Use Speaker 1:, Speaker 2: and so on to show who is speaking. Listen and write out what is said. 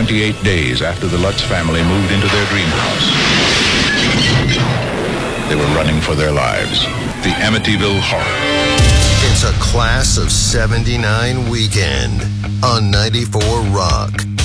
Speaker 1: 28 days after the Lutz family moved into their dream house, they were running for their lives. The Amityville Horror.
Speaker 2: It's a Class of 79 weekend on 94 Rock.